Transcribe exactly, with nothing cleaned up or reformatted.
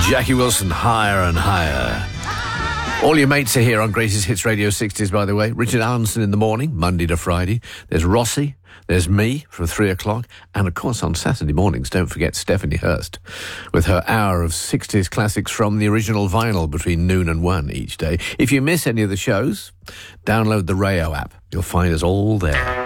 Jackie Wilson, Higher and Higher. All your mates are here on Greatest Hits Radio sixties, by the way. Richard Allenson in the morning, Monday to Friday. There's Rossi. There's me from three o'clock. And, of course, on Saturday mornings, don't forget Stephanie Hurst with her hour of sixties classics from the original vinyl between noon and one each day. If you miss any of the shows, download the Rayo app. You'll find us all there.